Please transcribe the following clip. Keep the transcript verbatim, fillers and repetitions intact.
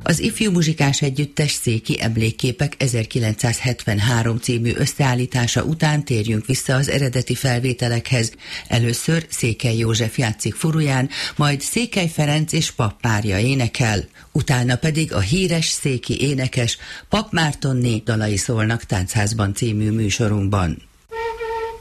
Az Ifjú Muzsikás Együttes Széki Emlékképek ezerkilencszázhetvenhárom című összeállítása után térjünk vissza az eredeti felvételekhez. Először Székely József játszik furuján, majd Székely Ferenc és Papp Mária énekel, utána pedig a híres széki énekes Papp Mártonné dalai szólnak Táncházban című műsorunkban.